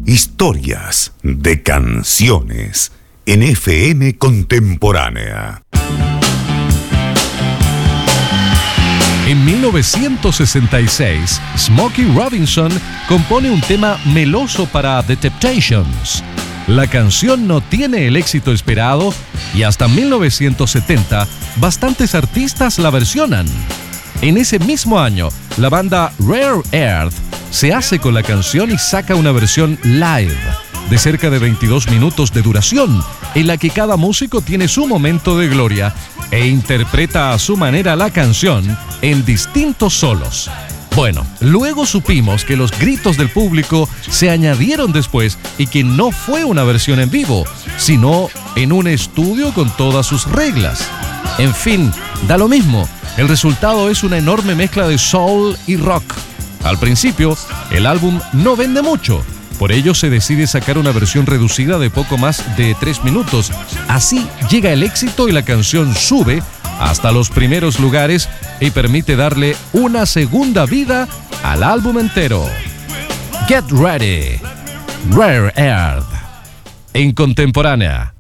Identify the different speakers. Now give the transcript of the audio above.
Speaker 1: Historias de canciones en FM Contemporánea.
Speaker 2: En 1966, Smokey Robinson compone un tema meloso para The Temptations. La canción no tiene el éxito esperado y hasta 1970 bastantes artistas la versionan. En ese mismo año, la banda Rare Earth se hace con la canción y saca una versión live de cerca de 22 minutos de duración, en la que cada músico tiene su momento de gloria e interpreta a su manera la canción en distintos solos. Bueno, luego supimos que los gritos del público se añadieron después y que no fue una versión en vivo, sino en un estudio con todas sus reglas. En fin, da lo mismo. El resultado es una enorme mezcla de soul y rock. Al principio, el álbum no vende mucho. Por ello se decide sacar una versión reducida de poco más de 3 minutos. Así llega el éxito y la canción sube hasta los primeros lugares y permite darle una segunda vida al álbum entero. Get Ready, Rare Earth, en Contemporánea.